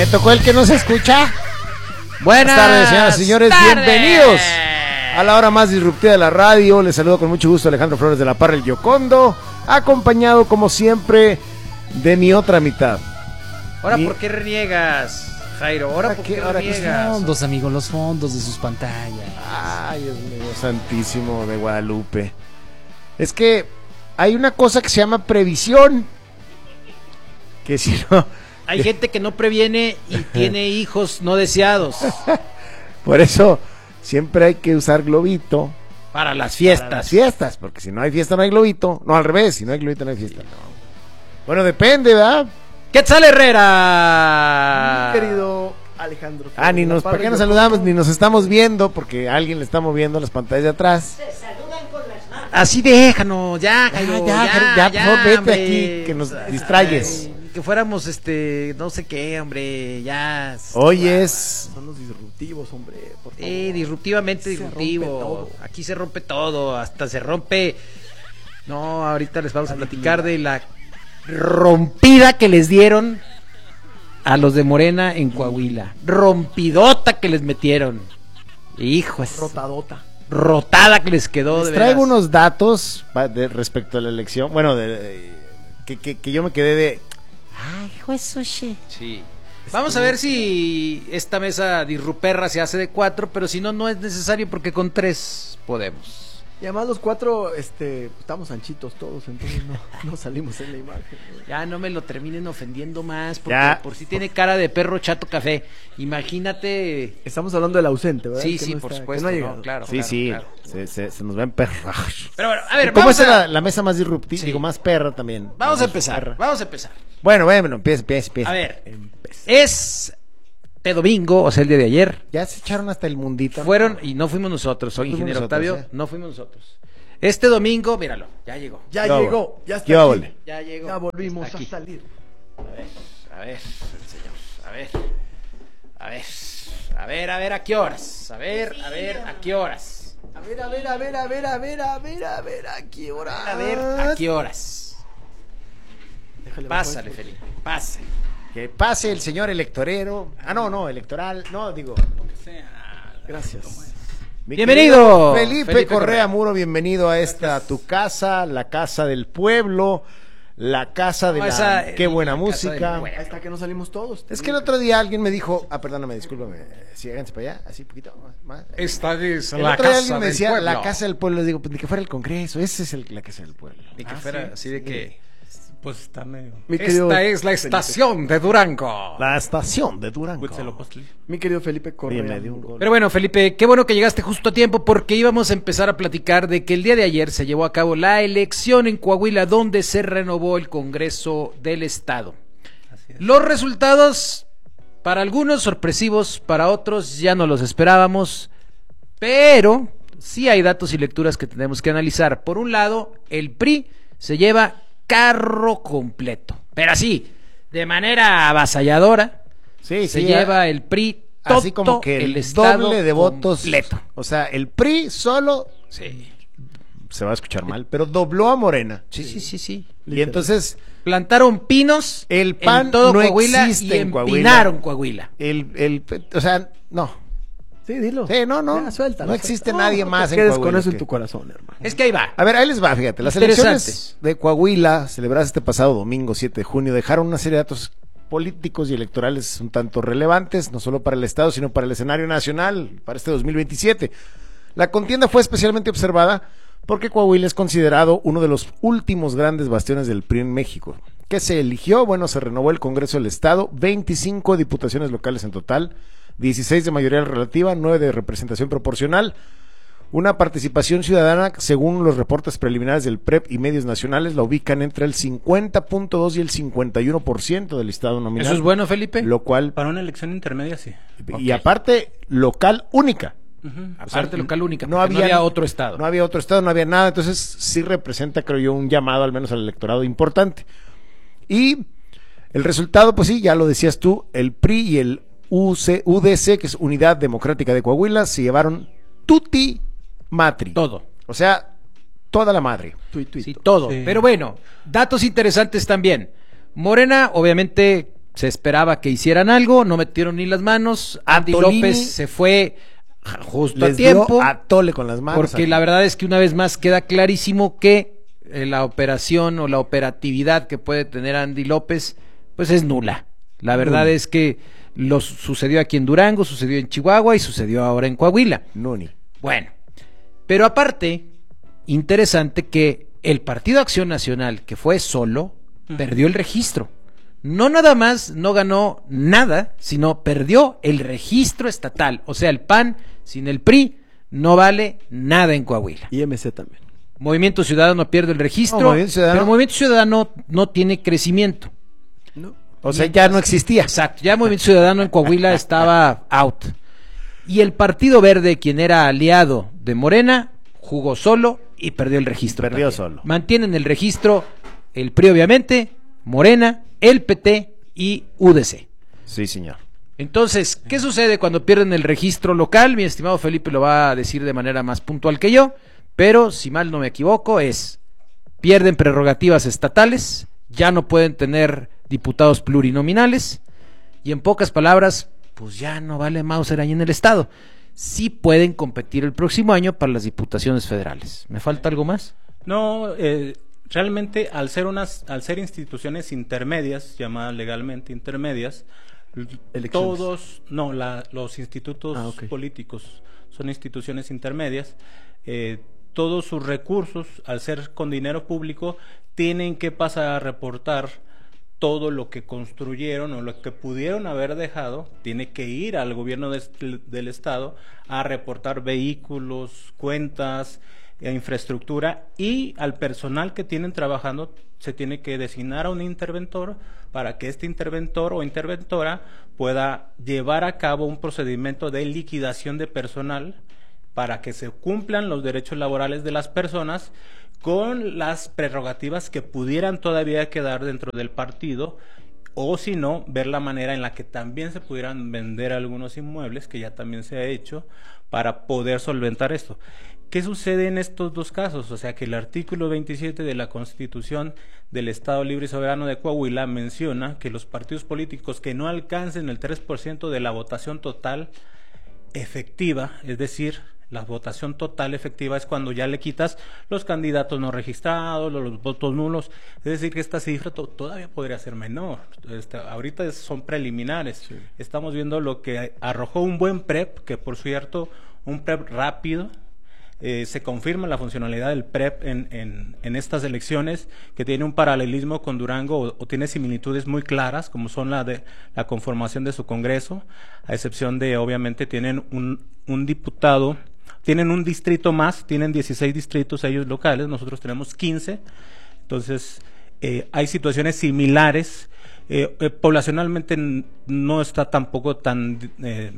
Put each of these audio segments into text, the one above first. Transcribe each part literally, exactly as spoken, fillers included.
Me tocó el que no se escucha. Buenas, Buenas tardes, señoras y señores. tardes. Bienvenidos a la hora más disruptiva de la radio. Les saludo con mucho gusto Alejandro Flores de la Parra, el Yocondo, acompañado como siempre de mi otra mitad. Ahora, mi... ¿por qué reniegas, Jairo? Ahora, ¿por qué, qué reniegas? Los fondos, amigos, los fondos de sus pantallas. Ay, Dios mío, santísimo de Guadalupe. Es que hay una cosa que se llama previsión. Que si no... Hay gente que no previene y tiene hijos no deseados. Por eso siempre hay que usar globito. Para las fiestas. Para las fiestas, porque si no hay fiesta no hay globito. No, al revés, si no hay globito no hay fiesta. Sí, no. Bueno, depende, ¿verdad? ¡Quetzal Herrera! Mi querido Alejandro. Ah, ni nos, ¿para qué nos saludamos? Ni nos estamos viendo, porque alguien le está moviendo las pantallas de atrás. Se saludan con las manos. Así déjanos, ya, Jairo, ya, ya, ya, ya, ya, por favor, vete hombre. aquí, que nos distrayes. Ay, que fuéramos, este, no sé qué, hombre, ya. Hoy es... Son los disruptivos, hombre, por favor. Sí, disruptivamente Se disruptivo. Aquí se rompe todo, hasta se rompe. No, ahorita les vamos a platicar de la rompida que les dieron a los de Morena en Coahuila. Rompidota que les metieron. Hijo, es Rotadota. rotada que les quedó. Les de traigo veras. unos datos de, respecto a la elección. Bueno, de, de, que, que, que yo me quedé de... Ay, hijo de sushi. Sí. Vamos a ver si esta mesa disruperra se hace de cuatro, pero si no, no es necesario porque con tres podemos. Y además los cuatro, este, estamos anchitos todos, entonces no, no salimos en la imagen. Ya no me lo terminen ofendiendo más, porque Ya. por si tiene cara de perro chato café. Imagínate. Estamos hablando del ausente, ¿verdad? Sí, Que sí, no por está- supuesto. que no ha No, llegado. claro, Sí, claro, sí, claro. Se, se, se nos va a emperrar. Pero bueno, a ver, ¿Cómo vamos es a, la, la mesa más disruptiva? Sí. Digo, más perra también. vamos a Más empezar. perra. Vamos a empezar. Bueno, bueno, empieza, empieza, empieza. A ver, Empezamos. es de domingo, o sea, el día de ayer. Ya se echaron hasta el mundito. Fueron, y no fuimos nosotros, soy No fuimos ingeniero nosotros, Octavio, ¿eh? no fuimos nosotros. Este domingo, míralo, ya llegó. Ya ¿Qué llegó, ya está ¿Qué aquí. óvole? Ya llegó. Ya volvimos Está aquí. a salir. A ver, a ver, el señor, a ver, a ver, a ver, a ver, a qué horas, a ver, a ver, a qué horas, A ver, a ver, a ver, a ver, a ver, a ver, a ver, a qué hora. a ver, a qué horas. Déjale Pásale, bajar esto. Felipe, pase. Que pase el señor electorero. Ah, no, no, electoral. No, digo. Gracias. mi Bienvenido, querido Felipe, Felipe Correa, Correa. Muro, bienvenido a esta tu casa, la casa del pueblo, la casa de No, la. esa, Qué eh, buena la casa música. del pueblo. Ahí está que no salimos todos. Es que el otro día alguien me dijo, ah, perdóname, discúlpame, sí, háganse para allá, así poquito más. más. Esta es El otro día alguien me decía, la casa del pueblo, digo, pues ni que fuera el Congreso, esa es el, la casa del pueblo. Ni que Ah, fuera sí, así de que. Pues está medio. Mi querido, Esta es la estación de Durango. La estación de Durango. Huitzilopochtli. mi querido Felipe Correa. Oye, me dio un gol. Pero bueno, Felipe, qué bueno que llegaste justo a tiempo porque íbamos a empezar a platicar de que el día de ayer se llevó a cabo la elección en Coahuila donde se renovó el Congreso del Estado. Así es. Los resultados, para algunos sorpresivos, para otros ya no los esperábamos, pero sí hay datos y lecturas que tenemos que analizar. Por un lado, el P R I se lleva carro completo, pero así, de manera avasalladora, Sí, se sí, lleva el P R I todo así como que el, el estado doble de votos. completo. O sea, el P R I solo Sí. se va a escuchar mal, pero dobló a Morena. Sí, sí, sí, sí. Y entonces Plantaron pinos El P A N en todo no Coahuila existe y en Coahuila. empinaron Coahuila. el, el, o sea, no. Sí, dilo. Sí, no, no. Ya, suéltalo, No existe suéltalo. nadie No, más te en quedes Coahuila con eso que- en tu corazón, hermano. Es que ahí va. A ver, ahí les va, fíjate. Las Interesante. elecciones de Coahuila, celebradas este pasado domingo siete de junio, dejaron una serie de datos políticos y electorales un tanto relevantes, no solo para el Estado, sino para el escenario nacional, para este dos mil veintisiete. La contienda fue especialmente observada porque Coahuila es considerado uno de los últimos grandes bastiones del P R I en México. ¿Qué se eligió? Bueno, se renovó el Congreso del Estado, veinticinco diputaciones locales en total, dieciséis de mayoría relativa, nueve de representación proporcional, una participación ciudadana, según los reportes preliminares del P R E P y medios nacionales, la ubican entre el cincuenta punto dos y el cincuenta y uno por ciento del listado nominal. ¿Eso es bueno, Felipe? Lo cual, Para una elección intermedia, sí. y aparte, local única. Ujú. Aparte local única, No porque había, no había otro estado. No había otro estado, no había nada. Entonces sí representa, creo yo, un llamado al menos al electorado importante. Y el resultado, pues sí, ya lo decías tú, el P R I y el U C, U D C, que es Unidad Democrática de Coahuila, se llevaron tutti matri. Todo. O sea, toda la madre. Tuit, tuit. Sí, todo. Sí. Pero bueno, datos interesantes también. Morena, obviamente, se esperaba que hicieran algo, no metieron ni las manos. Andy Antolini López se fue justo Les a tiempo. dio a tole con las manos. Porque aquí. la verdad es que una vez más queda clarísimo que eh, la operación o la operatividad que puede tener Andy López, pues es nula. La verdad Nula. es que lo sucedió aquí en Durango, sucedió en Chihuahua y sucedió ahora en Coahuila. Nuni. Bueno, pero aparte, interesante que el Partido Acción Nacional, que fue solo, uh-huh. perdió el registro. No nada más no ganó nada, sino perdió el registro estatal. O sea, el P A N sin el P R I no vale nada en Coahuila. Y M C también. Movimiento Ciudadano pierde el registro, No, Movimiento Ciudadano... pero Movimiento Ciudadano no tiene crecimiento. No. O sea, ya no existía. Exacto, ya Movimiento Ciudadano en Coahuila estaba out. Y el Partido Verde, quien era aliado de Morena, jugó solo y perdió el registro. Perdió también. solo. Mantienen el registro el P R I obviamente, Morena, el P T y U D C. Sí, señor. Entonces, ¿qué sucede cuando pierden el registro local? Mi estimado Felipe lo va a decir de manera más puntual que yo, pero si mal no me equivoco es, pierden prerrogativas estatales, ya no pueden tener diputados plurinominales y en pocas palabras, pues ya no vale Mauser ahí en el estado. Sí pueden competir el próximo año para las diputaciones federales. ¿Me falta algo más? No, eh, realmente al ser unas, al ser instituciones intermedias, llamadas legalmente intermedias, Elecciones. todos, no, la, los institutos Ah, okay. políticos son instituciones intermedias, eh, todos sus recursos, al ser con dinero público, tienen que pasar a reportar todo lo que construyeron o lo que pudieron haber dejado, tiene que ir al gobierno de, del estado a reportar vehículos, cuentas, e infraestructura, y al personal que tienen trabajando se tiene que designar a un interventor para que este interventor o interventora pueda llevar a cabo un procedimiento de liquidación de personal para que se cumplan los derechos laborales de las personas con las prerrogativas que pudieran todavía quedar dentro del partido, o si no, ver la manera en la que también se pudieran vender algunos inmuebles, que ya también se ha hecho, para poder solventar esto. ¿Qué sucede en estos dos casos? O sea, que el artículo veintisiete de la Constitución del Estado Libre y Soberano de Coahuila menciona que los partidos políticos que no alcancen el tres por ciento de la votación total efectiva, es decir, la votación total efectiva es cuando ya le quitas los candidatos no registrados, los, los votos nulos, es decir, que esta cifra to todavía podría ser menor. Este, ahorita es, son preliminares. Sí. Estamos viendo lo que arrojó un buen P R E P, que por cierto, un P R E P rápido. Eh, se confirma la funcionalidad del P R E P en, en, en estas elecciones, que tiene un paralelismo con Durango o, o tiene similitudes muy claras, como son la de la conformación de su Congreso, a excepción de, obviamente, tienen un, un diputado, tienen un distrito más, tienen dieciséis distritos ellos locales, nosotros tenemos quince, entonces eh, hay situaciones similares, eh, eh, poblacionalmente no está tampoco tan eh,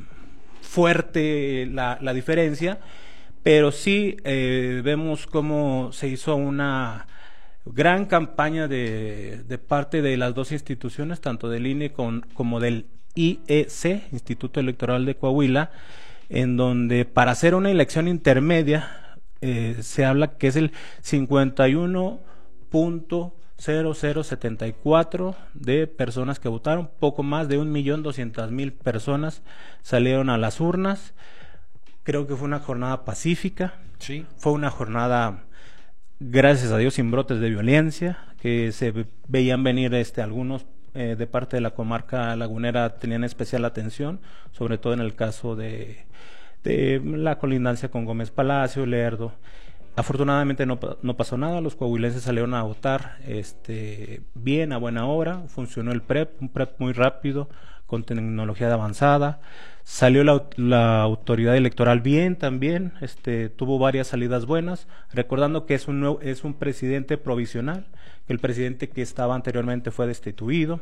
fuerte la, la diferencia, pero sí eh, vemos cómo se hizo una gran campaña de, de parte de las dos instituciones, tanto del I N E con, como del I E C, Instituto Electoral de Coahuila, en donde para hacer una elección intermedia eh, se habla que es el cincuenta y uno punto cero cero setenta y cuatro de personas que votaron, poco más de un millón doscientas mil personas salieron a las urnas. Creo que fue una jornada pacífica, sí. Fue una jornada, gracias a Dios, sin brotes de violencia, que se veían venir este, algunos eh, de parte de la comarca lagunera tenían especial atención, sobre todo en el caso de, de la colindancia con Gómez Palacio, Lerdo. Afortunadamente no, no pasó nada, los coahuilenses salieron a votar este, bien, a buena hora, funcionó el P R E P, un P R E P muy rápido, con tecnología de avanzada, salió la, la autoridad electoral bien también, este, tuvo varias salidas buenas, recordando que es un, nuevo, es un presidente provisional, que el presidente que estaba anteriormente fue destituido,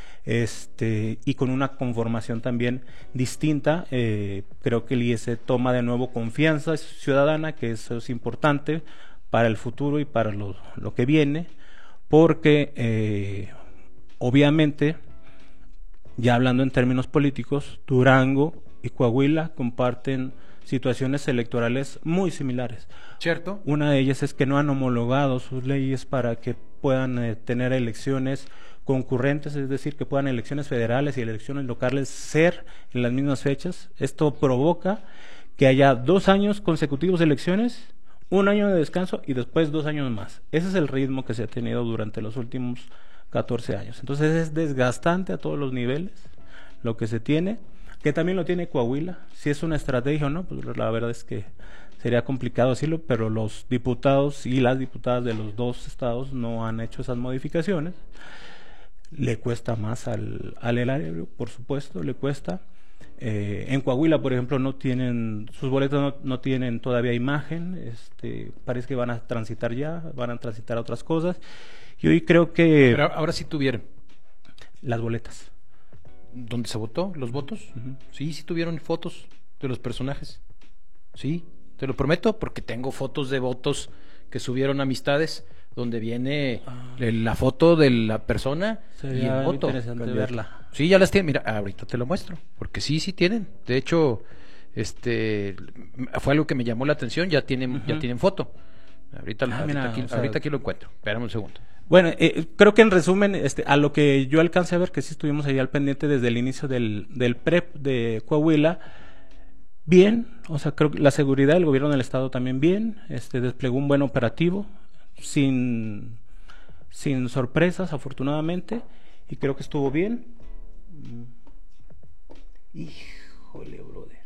este, y con una conformación también distinta. Eh, creo que el I E C toma de nuevo confianza ciudadana, que eso es importante para el futuro y para lo, lo que viene, porque eh, obviamente, ya hablando en términos políticos, Durango y Coahuila comparten situaciones electorales muy similares. ¿Cierto? Una de ellas es que no han homologado sus leyes para que puedan eh, tener elecciones concurrentes, es decir, que puedan elecciones federales y elecciones locales ser en las mismas fechas. Esto provoca que haya dos años consecutivos de elecciones, un año de descanso y después dos años más. Ese es el ritmo que se ha tenido durante los últimos catorce años. Entonces es desgastante a todos los niveles lo que se tiene, que también lo tiene Coahuila. Si es una estrategia o no, pues la verdad es que sería complicado decirlo, pero los diputados y las diputadas de los dos estados no han hecho esas modificaciones. Le cuesta más al, al erario, por supuesto, le cuesta. Eh, en Coahuila, por ejemplo, no tienen, sus boletos no, no tienen todavía imagen, este, parece que van a transitar ya, van a transitar a otras cosas. Y hoy creo que... Pero ahora sí tuvieron. Las boletas. ¿Dónde se votó? ¿Los votos? Uh-huh. Sí, sí tuvieron fotos de los personajes. Sí, te lo prometo, porque tengo fotos de votos que subieron amistades, donde viene ah. la foto de la persona Sería y el voto. interesante verla. Sí, ya las tienen. Mira, ahorita te lo muestro, porque sí, sí tienen. De hecho, este fue algo que me llamó la atención. Ya tienen, uh-huh. ya tienen foto. Ahorita, ah, ahorita, mira, aquí, o sea, ahorita aquí lo encuentro. Espérame un segundo. Bueno, eh, creo que en resumen, este, a lo que yo alcancé a ver, que sí estuvimos ahí al pendiente desde el inicio del, del P R E P de Coahuila, bien, o sea, creo que la seguridad del gobierno del estado también bien, este, desplegó un buen operativo, sin, sin sorpresas, afortunadamente, y creo que estuvo bien. Híjole, brother.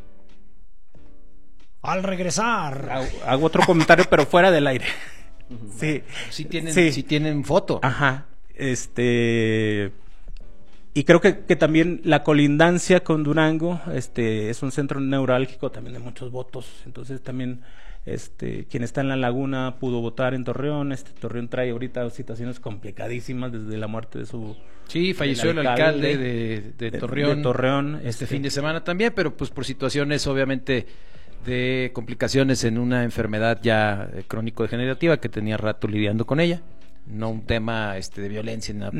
Al regresar. Hago, hago otro comentario, pero fuera del aire. Sí, sí tienen, sí. sí tienen foto. Ajá, este... Y creo que, que también la colindancia con Durango, este, es un centro neurálgico también de muchos votos. Entonces también, este, quien está en la laguna pudo votar en Torreón. Este Torreón trae ahorita situaciones complicadísimas desde la muerte de su. Sí, falleció el alcalde, alcalde de, de, de Torreón. De, de Torreón, este, este fin de semana también, pero pues por situaciones obviamente de complicaciones en una enfermedad ya crónico-degenerativa que tenía rato lidiando con ella. No un tema este de violencia, nada.